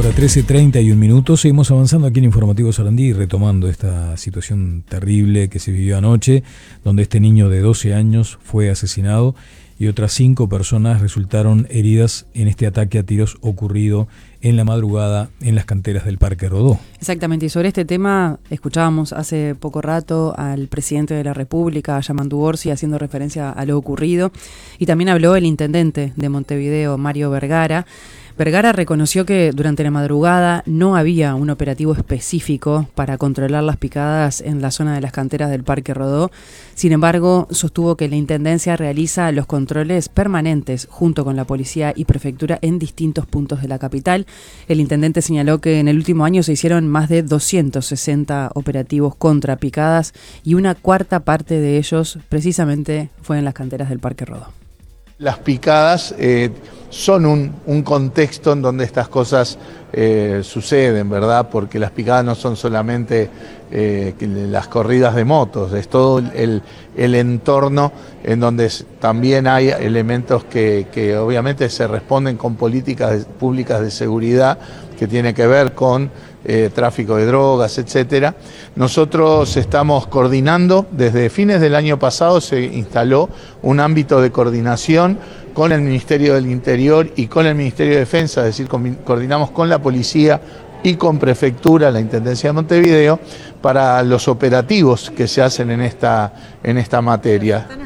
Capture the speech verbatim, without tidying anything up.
hora, trece treinta y un minutos. Seguimos avanzando aquí en Informativo Sarandí, retomando esta situación terrible que se vivió anoche, donde este niño de doce años fue asesinado y otras cinco personas resultaron heridas en este ataque a tiros ocurrido en la madrugada en las canteras del Parque Rodó. Exactamente, y sobre este tema escuchábamos hace poco rato al presidente de la República, Yamandu Orsi, haciendo referencia a lo ocurrido, y también habló el intendente de Montevideo, Mario Vergara. Vergara reconoció que durante la madrugada no había un operativo específico para controlar las picadas en la zona de las canteras del Parque Rodó. Sin embargo, sostuvo que la Intendencia realiza los controles permanentes junto con la policía y prefectura en distintos puntos de la capital. El intendente señaló que en el último año se hicieron más de doscientos sesenta operativos contra picadas y una cuarta parte de ellos precisamente fue en las canteras del Parque Rodó. Las picadas eh, son un, un contexto en donde estas cosas eh, suceden, ¿verdad? Porque las picadas no son solamente eh, las corridas de motos, es todo el, el entorno en donde también hay elementos que, que obviamente se responden con políticas públicas de seguridad que tiene que ver con eh, tráfico de drogas, etcétera. Nosotros estamos coordinando, desde fines del año pasado se instaló un ámbito de coordinación con el Ministerio del Interior y con el Ministerio de Defensa, es decir, con, coordinamos con la policía y con prefectura, la Intendencia de Montevideo, para los operativos que se hacen en esta, en esta materia.